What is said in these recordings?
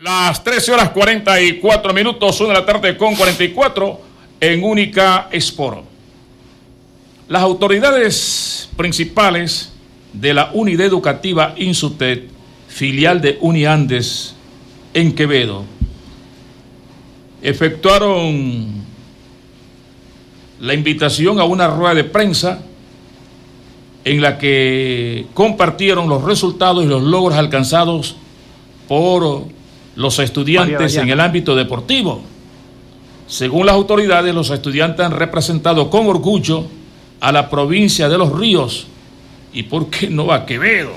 Las 13:44, 1 de la tarde con 44 en Única Sport. Las autoridades principales de la unidad educativa Insutet, filial de Uniandes en Quevedo, efectuaron la invitación a una rueda de prensa en la que compartieron los resultados y los logros alcanzados por los estudiantes en el ámbito deportivo. Según las autoridades, los estudiantes han representado con orgullo a la provincia de Los Ríos y por qué no a Quevedo.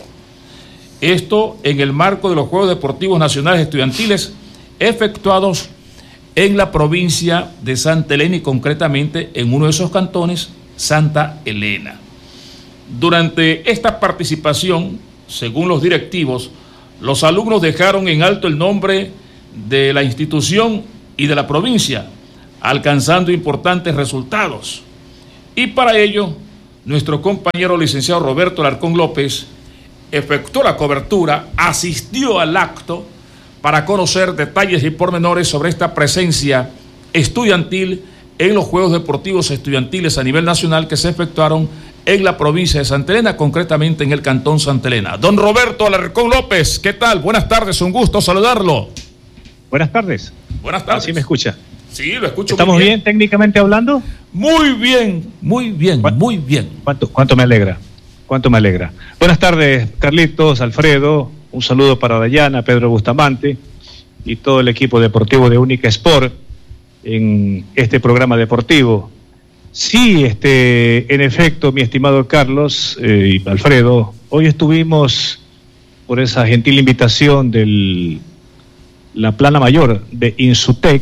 Esto en el marco de los Juegos Deportivos Nacionales Estudiantiles efectuados en la provincia de Santa Elena y concretamente en uno de esos cantones, Santa Elena. Durante esta participación, según los directivos, los alumnos dejaron en alto el nombre de la institución y de la provincia, alcanzando importantes resultados. Y para ello, nuestro compañero licenciado Roberto Alarcón López efectuó la cobertura, asistió al acto para conocer detalles y pormenores sobre esta presencia estudiantil en los Juegos Deportivos Estudiantiles a nivel nacional que se efectuaron en la provincia de Santa Elena, concretamente en el cantón Santa Elena. Don Roberto Alarcón López, ¿qué tal? Buenas tardes, un gusto saludarlo. Buenas tardes. Buenas tardes. ¿Sí me escucha? Sí, lo escucho. ¿Estamos bien técnicamente hablando? Muy bien, muy bien, muy bien. ¿Cuánto me alegra? ¿Cuánto me alegra? Buenas tardes, Carlitos, Alfredo, un saludo para Dayana, Pedro Bustamante y todo el equipo deportivo de Única Sport en este programa deportivo. Sí, en efecto, mi estimado Carlos y Alfredo, hoy estuvimos por esa gentil invitación de la plana mayor de Insutec,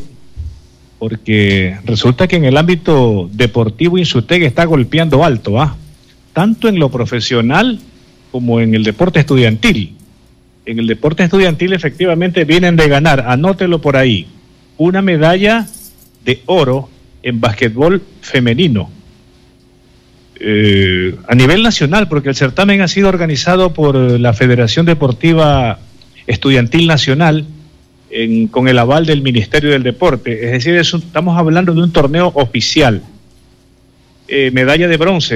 porque resulta que en el ámbito deportivo Insutec está golpeando alto, tanto en lo profesional como en el deporte estudiantil. En el deporte estudiantil efectivamente vienen de ganar, anótelo por ahí, una medalla de oro en básquetbol femenino a nivel nacional, porque el certamen ha sido organizado por la Federación Deportiva Estudiantil Nacional con el aval del Ministerio del Deporte, es decir, estamos hablando de un torneo oficial. Medalla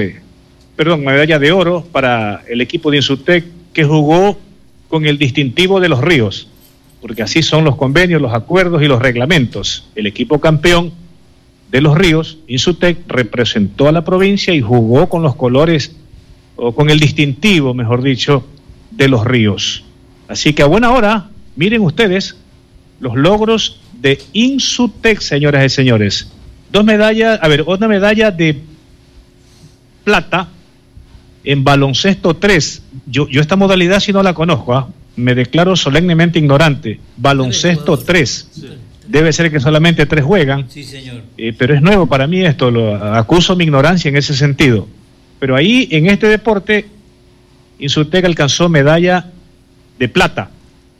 de oro para el equipo de Insutec, que jugó con el distintivo de Los Ríos, porque así son los convenios, los acuerdos y los reglamentos. El equipo campeón de Los Ríos, Insutec, representó a la provincia y jugó con los colores, o con el distintivo, mejor dicho, de Los Ríos. Así que a buena hora, miren ustedes los logros de Insutec, señoras y señores. Una medalla de plata en baloncesto 3. Yo esta modalidad si no la conozco, me declaro solemnemente ignorante. Baloncesto 3. Sí. Debe ser que solamente 3 juegan. Sí, señor. Pero es nuevo para mí esto, acuso mi ignorancia en ese sentido. Pero ahí, en este deporte, Insutec alcanzó medalla de plata.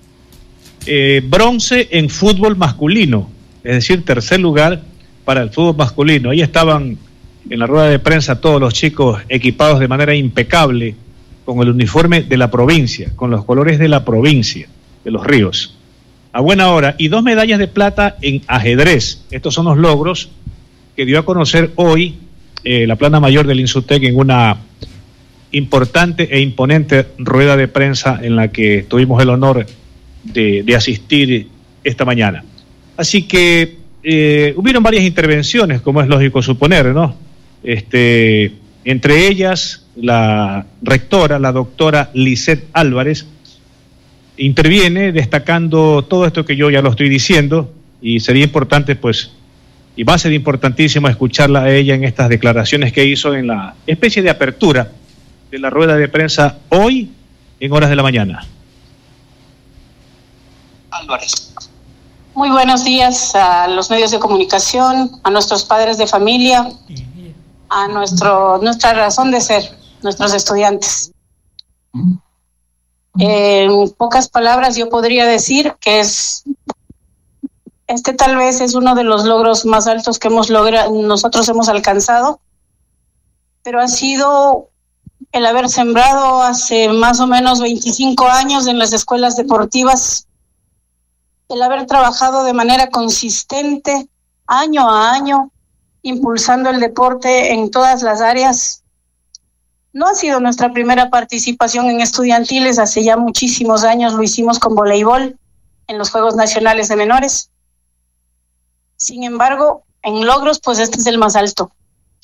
Bronce en fútbol masculino, es decir, tercer lugar para el fútbol masculino. Ahí estaban en la rueda de prensa todos los chicos equipados de manera impecable con el uniforme de la provincia, con los colores de la provincia, de Los Ríos. A buena hora. Y 2 medallas de plata en ajedrez. Estos son los logros que dio a conocer hoy la plana mayor del Insutec en una importante e imponente rueda de prensa en la que tuvimos el honor de asistir esta mañana. Así que hubieron varias intervenciones, como es lógico suponer, ¿no? Entre ellas, la rectora, la doctora Lisette Álvarez, interviene destacando todo esto que yo ya lo estoy diciendo, y sería importante, pues, y va a ser importantísimo escucharla a ella en estas declaraciones que hizo en la especie de apertura de la rueda de prensa hoy en horas de la mañana. Álvarez. Muy buenos días a los medios de comunicación, a nuestros padres de familia, a nuestra razón de ser, nuestros estudiantes. En pocas palabras yo podría decir que este tal vez es uno de los logros más altos que nosotros hemos alcanzado, pero ha sido el haber sembrado hace más o menos 25 años en las escuelas deportivas el haber trabajado de manera consistente, año a año, impulsando el deporte en todas las áreas. No ha sido nuestra primera participación en estudiantiles, hace ya muchísimos años lo hicimos con voleibol en los Juegos Nacionales de Menores. Sin embargo, en logros, pues este es el más alto.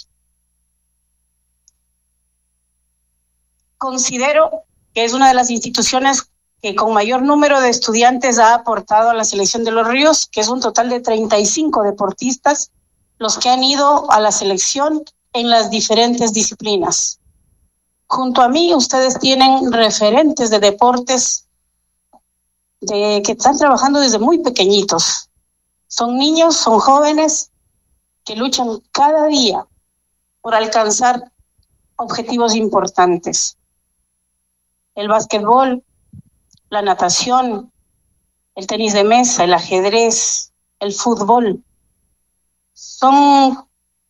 Considero que es una de las instituciones que con mayor número de estudiantes ha aportado a la selección de Los Ríos, que es un total de 35 deportistas los que han ido a la selección en las diferentes disciplinas. Junto a mí, ustedes tienen referentes de deportes que están trabajando desde muy pequeñitos. Son niños, son jóvenes que luchan cada día por alcanzar objetivos importantes. El básquetbol, la natación, el tenis de mesa, el ajedrez, el fútbol, son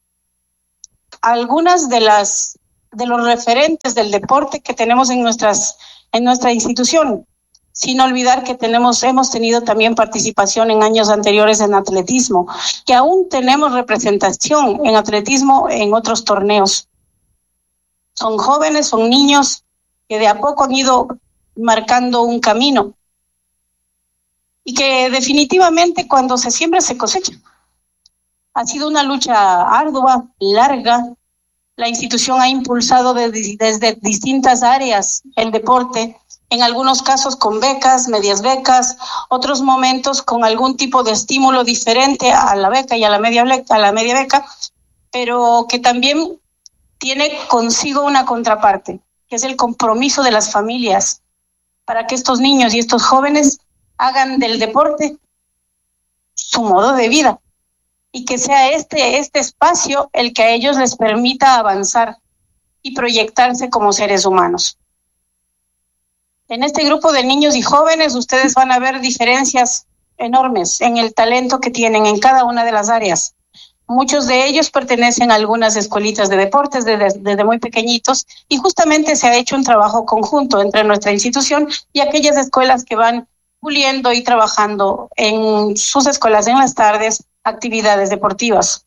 algunas de los referentes del deporte que tenemos en nuestra institución, sin olvidar que hemos tenido también participación en años anteriores en atletismo, que aún tenemos representación en atletismo en otros torneos. Son jóvenes, son niños que de a poco han ido marcando un camino y que definitivamente cuando se siembra se cosecha. Ha sido una lucha ardua, larga. La institución ha impulsado desde distintas áreas el deporte, en algunos casos con becas, medias becas, otros momentos con algún tipo de estímulo diferente a la beca y a la media beca, pero que también tiene consigo una contraparte, que es el compromiso de las familias para que estos niños y estos jóvenes hagan del deporte su modo de vida y que sea este espacio el que a ellos les permita avanzar y proyectarse como seres humanos. En este grupo de niños y jóvenes ustedes van a ver diferencias enormes en el talento que tienen en cada una de las áreas. Muchos de ellos pertenecen a algunas escuelitas de deportes desde muy pequeñitos y justamente se ha hecho un trabajo conjunto entre nuestra institución y aquellas escuelas que van puliendo y trabajando en sus escuelas en las tardes, actividades deportivas.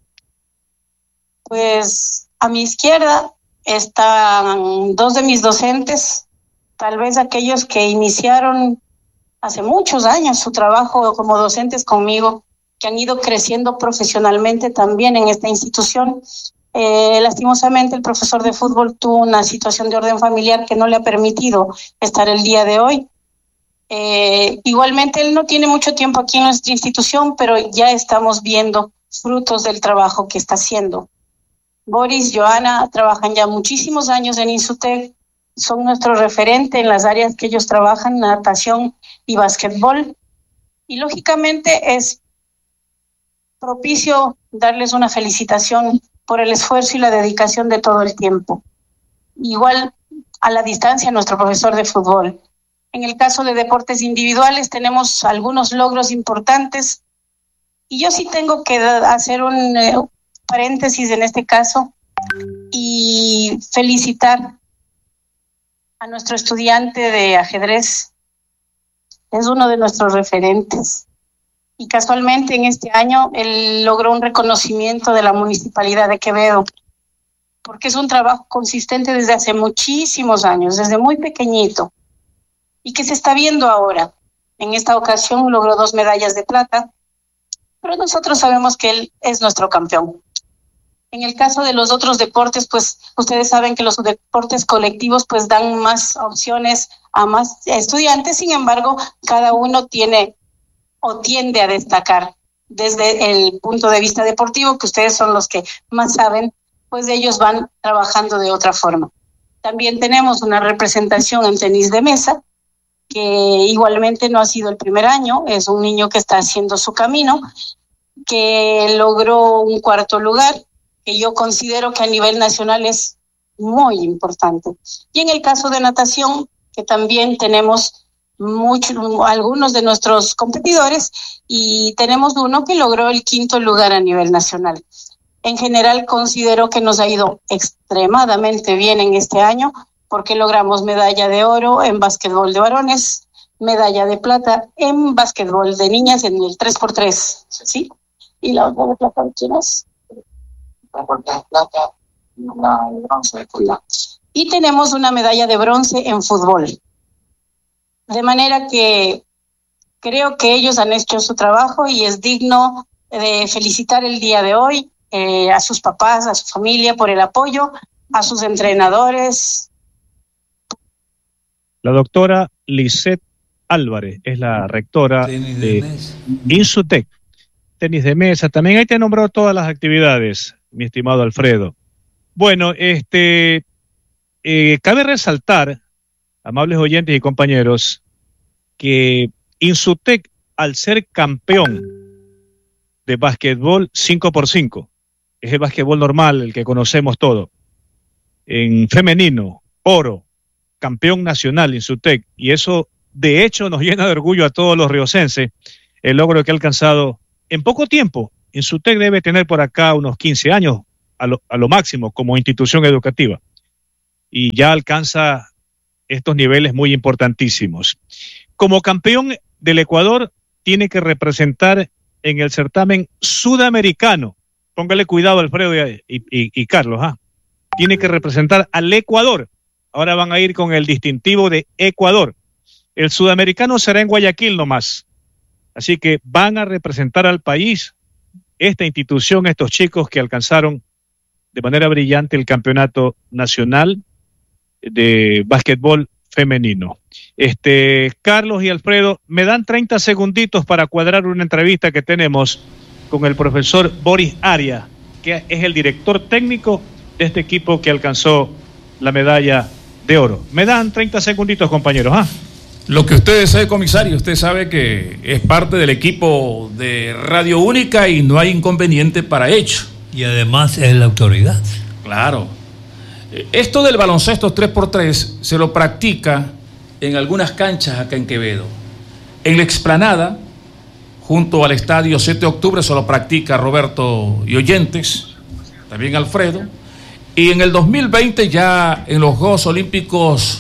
Pues a mi izquierda están dos de mis docentes, tal vez aquellos que iniciaron hace muchos años su trabajo como docentes conmigo, que han ido creciendo profesionalmente también en esta institución. Lastimosamente el profesor de fútbol tuvo una situación de orden familiar que no le ha permitido estar el día de hoy. Igualmente él no tiene mucho tiempo aquí en nuestra institución, pero ya estamos viendo frutos del trabajo que está haciendo. Boris, Joana trabajan ya muchísimos años en Insutec, son nuestro referente en las áreas que ellos trabajan, natación y básquetbol, y lógicamente es propicio darles una felicitación por el esfuerzo y la dedicación de todo el tiempo. Igual a la distancia nuestro profesor de fútbol. En el caso de deportes individuales tenemos algunos logros importantes y yo sí tengo que hacer un paréntesis en este caso y felicitar a nuestro estudiante de ajedrez. Es uno de nuestros referentes y casualmente en este año él logró un reconocimiento de la Municipalidad de Quevedo porque es un trabajo consistente desde hace muchísimos años, desde muy pequeñito, y que se está viendo ahora. En esta ocasión logró 2 medallas de plata, pero nosotros sabemos que él es nuestro campeón. En el caso de los otros deportes, pues ustedes saben que los deportes colectivos pues dan más opciones a más estudiantes, sin embargo, cada uno tiene o tiende a destacar. Desde el punto de vista deportivo, que ustedes son los que más saben, pues ellos van trabajando de otra forma. También tenemos una representación en tenis de mesa, que igualmente no ha sido el primer año, es un niño que está haciendo su camino, que logró un 4º lugar, que yo considero que a nivel nacional es muy importante. Y en el caso de natación, que también tenemos algunos de nuestros competidores, y tenemos uno que logró el 5º lugar a nivel nacional. En general considero que nos ha ido extremadamente bien en este año, porque logramos medalla de oro en básquetbol de varones, medalla de plata en básquetbol de niñas en el 3x3, ¿sí? Y la otra de plata, ¿quién es? Plata, la de bronce. Y tenemos una medalla de bronce en fútbol. De manera que creo que ellos han hecho su trabajo y es digno de felicitar el día de hoy a sus papás, a su familia por el apoyo, a sus entrenadores. La doctora Lisette Álvarez es la rectora de Insutec, tenis de mesa. También ahí te he nombrado todas las actividades, mi estimado Alfredo. Bueno, cabe resaltar, amables oyentes y compañeros, que Insutec, al ser campeón de básquetbol 5x5, es el básquetbol normal, el que conocemos todo, en femenino, oro, campeón nacional Insutec, y eso de hecho nos llena de orgullo a todos los riocenses, el logro que ha alcanzado en poco tiempo. Insutec debe tener por acá unos 15 años a lo máximo como institución educativa, y ya alcanza estos niveles muy importantísimos. Como campeón del Ecuador, tiene que representar en el certamen sudamericano. Póngale cuidado, Alfredo y Carlos, tiene que representar al Ecuador. Ahora van a ir con el distintivo de Ecuador. El sudamericano será en Guayaquil nomás. Así que van a representar al país, esta institución, estos chicos que alcanzaron de manera brillante el campeonato nacional de básquetbol femenino. Carlos y Alfredo, me dan 30 segunditos para cuadrar una entrevista que tenemos con el profesor Boris Arias, que es el director técnico de este equipo que alcanzó la medalla de oro. Me dan 30 segunditos, compañeros. Lo que usted desee, comisario. Usted sabe que es parte del equipo de Radio Única y no hay inconveniente para ello. Y además es la autoridad. Claro. Esto del baloncesto 3x3 se lo practica en algunas canchas acá en Quevedo. En la explanada, junto al estadio 7 de octubre, se lo practica Roberto y oyentes, también Alfredo. Y en el 2020 ya en los Juegos Olímpicos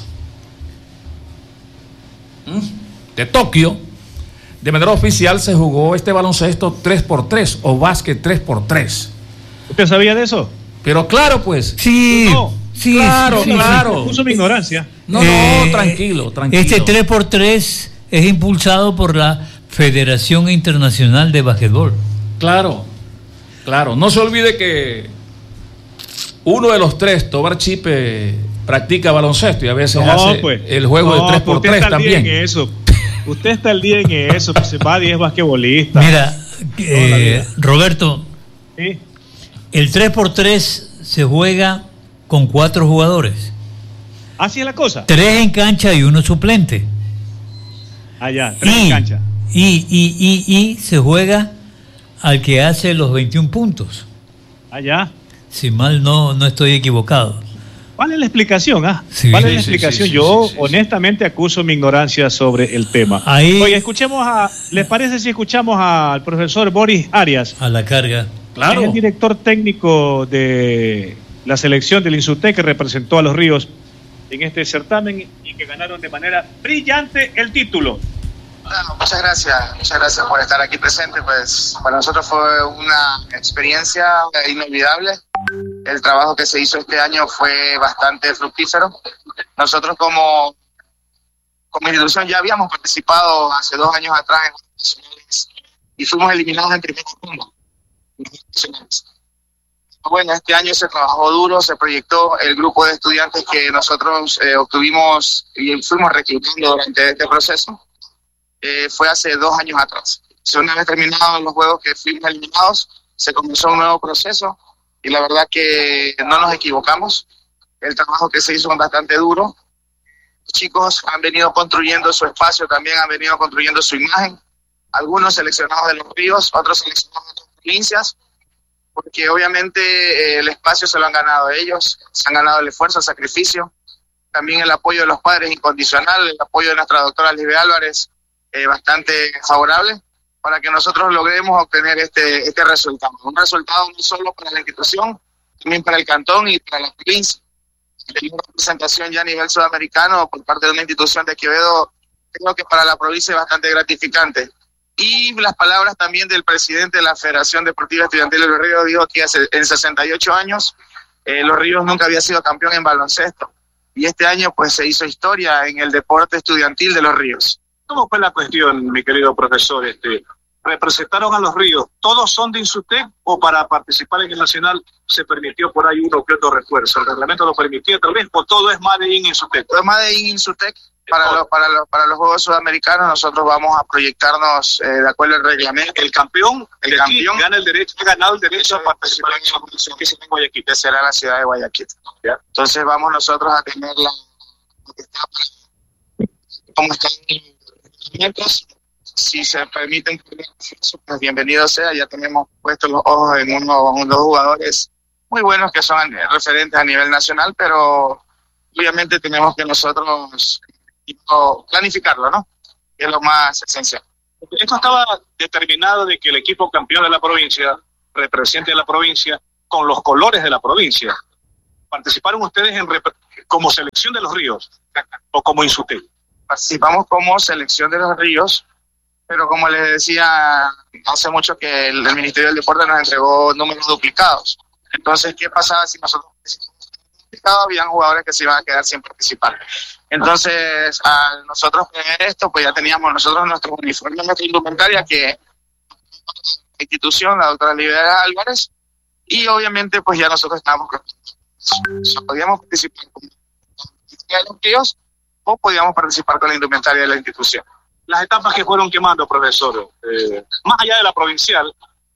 de Tokio, de manera oficial se jugó este baloncesto 3x3 o básquet 3x3. ¿Usted sabía de eso? Pero claro, pues. Sí, sí, claro, sí, claro. Puso mi ignorancia. No, tranquilo. Este 3x3 es impulsado por la Federación Internacional de Básquetbol. Claro. No se olvide que uno de los tres, Tobar Chipe, practica baloncesto y a veces hace el juego de 3x3 también. Usted está al día en eso, pues Badi es basquetbolista. Mira, Roberto, ¿sí? El 3x3 se juega con 4 jugadores. ¿Así es la cosa? 3 en cancha y 1 suplente. Allá, 3 en cancha. Y se juega al que hace los 21 puntos. Allá. Si mal no estoy equivocado. ¿Cuál es la explicación? Sí, ¿Cuál es la explicación? Yo honestamente acuso mi ignorancia sobre el tema. Oye, ¿les parece si escuchamos al profesor Boris Arias? A la carga. Claro. Es el director técnico de la selección del Insutec que representó a los Ríos en este certamen y que ganaron de manera brillante el título. Bueno, muchas gracias por estar aquí presente. Pues para nosotros fue una experiencia inolvidable. El trabajo que se hizo este año fue bastante fructífero. Nosotros como institución ya habíamos participado hace 2 años atrás en los nacionales y fuimos eliminados en primera ronda. Bueno, este año se trabajó duro, se proyectó el grupo de estudiantes que nosotros obtuvimos y fuimos reclutando durante este proceso. Fue hace 2 años atrás. Una vez terminados los juegos que fuimos eliminados, se comenzó un nuevo proceso y la verdad que no nos equivocamos. El trabajo que se hizo es bastante duro. Los chicos han venido construyendo su espacio, también han venido construyendo su imagen. Algunos seleccionados de los Ríos, otros seleccionados de otras provincias, porque obviamente el espacio se lo han ganado ellos, se han ganado el esfuerzo, el sacrificio, también el apoyo de los padres incondicional, el apoyo de nuestra doctora Lisbeth Álvarez, bastante favorable para que nosotros logremos obtener este resultado. Un resultado no solo para la institución, también para el cantón y para la provincia. Tenemos una representación ya a nivel sudamericano por parte de una institución de Quevedo creo que para la provincia es bastante gratificante. Y las palabras también del presidente de la Federación Deportiva Estudiantil de Los Ríos, dijo que en 68 años Los Ríos nunca había sido campeón en baloncesto. Y este año pues se hizo historia en el deporte estudiantil de Los Ríos. ¿Cómo fue la cuestión, mi querido profesor? ¿Representaron a Los Ríos? ¿Todos son de Insutec o para participar en el Nacional se permitió por ahí uno que otro refuerzo? ¿El reglamento lo permitía tal vez o todo es Made in Insutec? Todo es Made in Insutec. Para los Juegos Sudamericanos nosotros vamos a proyectarnos de acuerdo al reglamento. El campeón gana el derecho, ha ganado el derecho a participar en esa competición que se en Guayaquil. Que será la ciudad de Guayaquil. ¿Ya? Entonces vamos nosotros a tener como están los reglamentos. Si se permiten, pues bienvenido sea. Ya tenemos puestos los ojos en unos jugadores muy buenos que son referentes a nivel nacional, pero obviamente tenemos que nosotros planificarlo, ¿no? Que es lo más esencial. Esto estaba determinado de que el equipo campeón de la provincia represente a la provincia con los colores de la provincia. ¿Participaron ustedes como selección de Los Ríos o como Insutec? Participamos como selección de Los Ríos, pero como les decía, hace mucho que el Ministerio del Deporte nos entregó números duplicados. Entonces, ¿qué pasaba si nosotros participábamos? Habían jugadores que se iban a quedar sin participar. Entonces, al nosotros tener esto, pues ya teníamos nosotros nuestro uniforme, nuestra indumentaria, que la institución, la doctora Libera Álvarez, y obviamente pues ya nosotros estábamos podíamos participar con los tíos o podíamos participar con la indumentaria de la institución. Las etapas que fueron quemando, profesor, más allá de la provincial,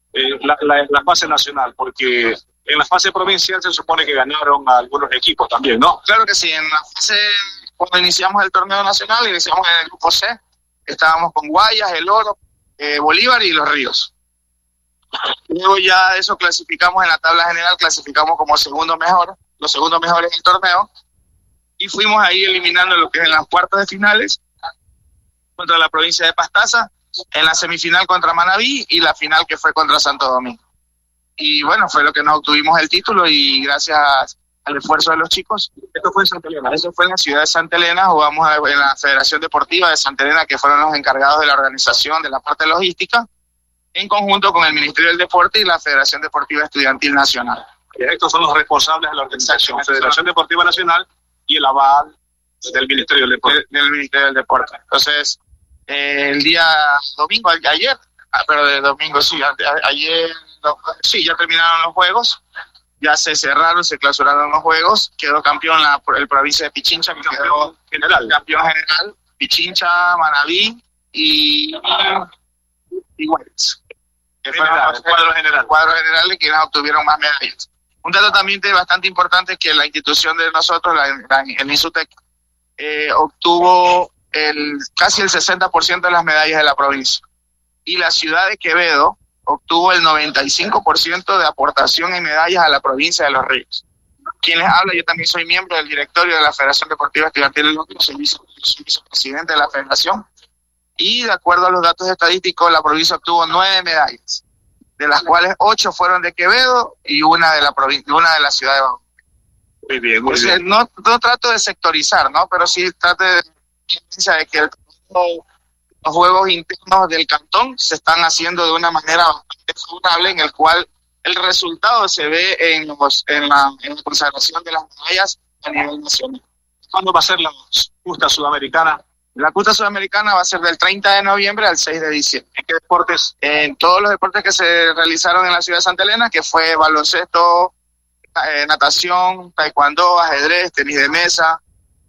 la fase nacional, porque en la fase provincial se supone que ganaron a algunos equipos también, ¿no? Claro que sí, en la fase, cuando iniciamos el torneo nacional, iniciamos en el grupo C, estábamos con Guayas, El Oro, Bolívar y Los Ríos. Luego ya eso clasificamos en la tabla general, clasificamos como segundo mejor, los segundos mejores del torneo, y fuimos ahí eliminando lo que es en las cuartas de finales, contra la provincia de Pastaza, en la semifinal contra Manabí y la final que fue contra Santo Domingo. Y bueno, fue lo que nos obtuvimos el título y gracias al esfuerzo de los chicos. Esto fue en Santa Elena. Eso fue en la ciudad de Santa Elena, jugamos en la Federación Deportiva de Santa Elena, que fueron los encargados de la organización de la parte logística, en conjunto con el Ministerio del Deporte y la Federación Deportiva Estudiantil Nacional. Estos son los responsables de la organización, la Federación Deportiva Nacional y el aval del Ministerio del Deporte. Del Ministerio del Deporte. Entonces, el día domingo, ayer, ya terminaron los juegos, ya se cerraron, se clausuraron los juegos, quedó campeón el provincia de Pichincha, que quedó campeón general, Pichincha, Manabí y Guayas. Que fueron los cuadros generales que obtuvieron más medallas. Un dato también bastante importante es que la institución de nosotros, el Insutec, obtuvo casi el 60% de las medallas de la provincia. Y la ciudad de Quevedo obtuvo el 95% de aportación en medallas a la provincia de Los Ríos. Quien les habla, yo también soy miembro del directorio de la Federación Deportiva Estudiantil de Los Ríos, soy vicepresidente de la federación. Y de acuerdo a los datos estadísticos, la provincia obtuvo 9 medallas, de las cuales 8 fueron de Quevedo y una de la ciudad de Bogotá. Muy bien, muy bien. No trato de sectorizar, ¿no? Pero sí trato de que los juegos internos del cantón se están haciendo de una manera bastante favorable, en el cual el resultado se ve en la consagración de las medallas a nivel nacional. ¿Cuándo va a ser la justa sudamericana? La justa sudamericana va a ser del 30 de noviembre al 6 de diciembre. ¿En qué deportes? En todos los deportes que se realizaron en la ciudad de Santa Elena, que fue baloncesto, natación, taekwondo, ajedrez, tenis de mesa,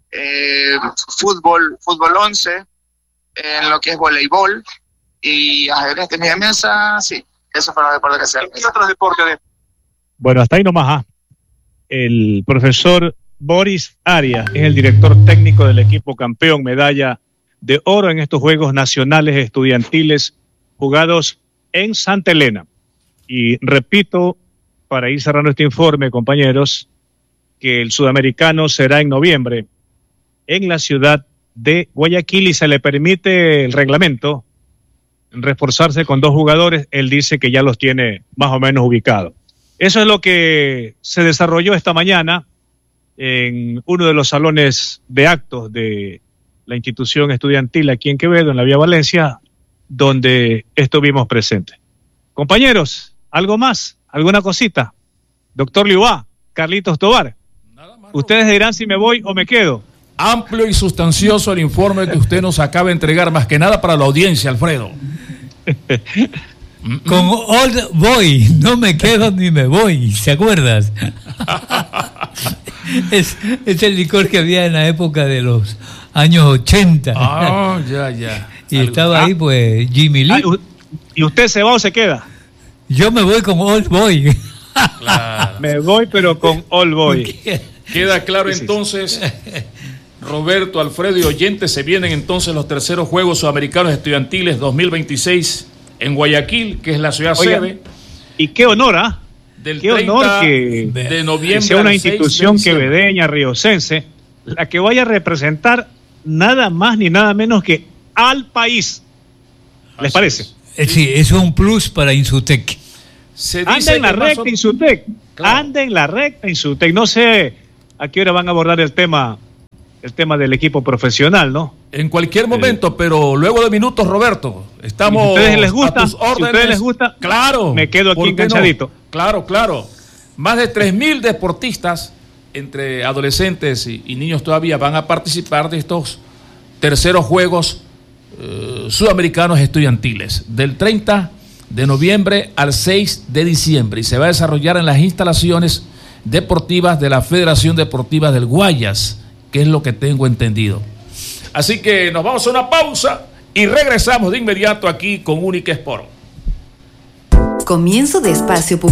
fútbol 11, en lo que es voleibol y ajedrez, tenis de mesa, sí, esos fueron los deportes que se realizaron. ¿Qué otros deportes? Bueno, hasta ahí nomás. El profesor Boris Arias es el director técnico del equipo campeón, medalla de oro en estos Juegos Nacionales Estudiantiles jugados en Santa Elena. Y repito, para ir cerrando este informe, compañeros, que el sudamericano será en noviembre en la ciudad de Guayaquil y se le permite el reglamento reforzarse con 2 jugadores. Él dice que ya los tiene más o menos ubicados. Eso es lo que se desarrolló esta mañana en uno de los salones de actos de la institución estudiantil aquí en Quevedo, en la Vía Valencia, donde estuvimos presentes. Compañeros, ¿algo más? ¿Alguna cosita? Doctor Liuá, Carlitos Tobar, ustedes dirán si me voy o me quedo. Amplio y sustancioso el informe que usted nos acaba de entregar, más que nada para la audiencia, Alfredo. Con Old Boy, no me quedo ni me voy, ¿se acuerdas? es el licor que había en la época de los años 80. Ah, ya. Y estaba ahí, pues, Jimmy Lee. ¿Y usted se va o se queda? Yo me voy con Old Boy. Claro. Me voy, pero con Old Boy. Queda claro entonces, Roberto, Alfredo y oyentes, se vienen entonces los terceros Juegos Sudamericanos Estudiantiles 2026 en Guayaquil, que es la ciudad sede. Y qué honor, ¿ah? Del qué 30 honor que de noviembre sea una al 6 institución de diciembre. quevedeña, riocense, la que vaya a representar nada más ni nada menos que al país. ¿Les Así parece? es. Sí, eso es un plus para Insutec. Se Anda dice en la que más recta o- Insutec. Claro. Anda en la recta Insutec. No sé a qué hora van a abordar el tema del equipo profesional, ¿no? En cualquier momento, pero luego de minutos, Roberto, estamos Si a ustedes les gusta, a tus órdenes. si a ustedes les gusta, claro, me quedo aquí ¿por qué no? enganchadito. Claro. Más de 3.000 deportistas, entre adolescentes y niños todavía, van a participar de estos terceros Juegos Sudamericanos Estudiantiles, del 30 de noviembre al 6 de diciembre, y se va a desarrollar en las instalaciones deportivas de la Federación Deportiva del Guayas, que es lo que tengo entendido. Así que nos vamos a una pausa y regresamos de inmediato aquí con Única Sport. Comienzo de espacio